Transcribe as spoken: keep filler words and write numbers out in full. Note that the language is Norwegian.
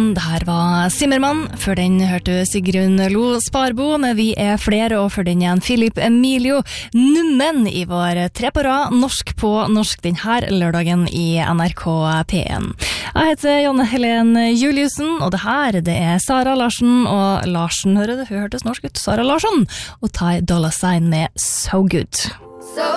Morgen, det her var Simmermann. Før den hørte Sigrun Lo Sparbo, men vi er flere, og før den igjen Filip Emilio Nummen i vår tre på rad norsk på norsk denne lørdagen i N R K P en. Jeg heter Janne Helen Juliussen, og det her det er Sara Larsen og Larsen, hører du, hun hørtes norsk ut, Sara Larsson, og Ty Dolla Sign med So Good. So